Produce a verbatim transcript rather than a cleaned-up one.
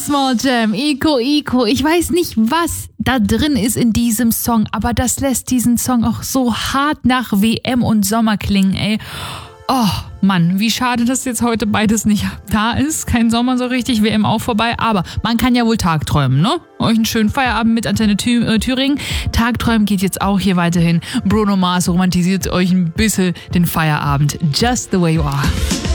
Small Jam, Ico, Ico. Ich weiß nicht, was da drin ist in diesem Song, aber das lässt diesen Song auch so hart nach W M und Sommer klingen, ey. Oh, Mann, wie schade, dass jetzt heute beides nicht da ist. Kein Sommer so richtig, W M auch vorbei. Aber man kann ja wohl tagträumen, ne? Euch einen schönen Feierabend mit Antenne Thü- äh, Thüringen. Tagträumen geht jetzt auch hier weiterhin. Bruno Mars romantisiert euch ein bisschen den Feierabend. Just the way you are.